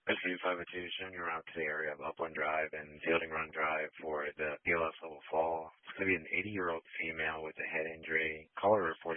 SV502, showing you around to the area of Upland Drive and Fielding Run Drive for the BLS level fall. It's going to be an 80-year-old female with a head injury. Caller reported